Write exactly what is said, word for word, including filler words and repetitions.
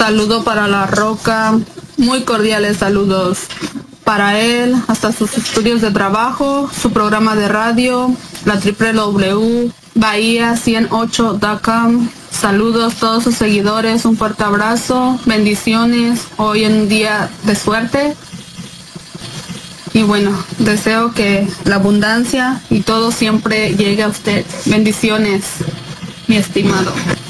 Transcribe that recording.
Saludo para La Roca, muy cordiales saludos para él, hasta sus estudios de trabajo, su programa de radio, la w w w punto bahía ciento ocho punto com. Saludos a todos sus seguidores, un fuerte abrazo, bendiciones, hoy en un día de suerte. Y bueno, deseo que la abundancia y todo siempre llegue a usted. Bendiciones, mi estimado.